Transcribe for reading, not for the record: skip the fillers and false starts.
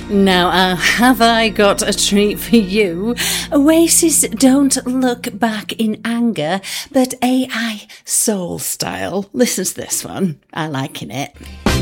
Now, have I got a treat for you? Oasis don't look back in anger, but AI soul style. Listen to this one. I liking it.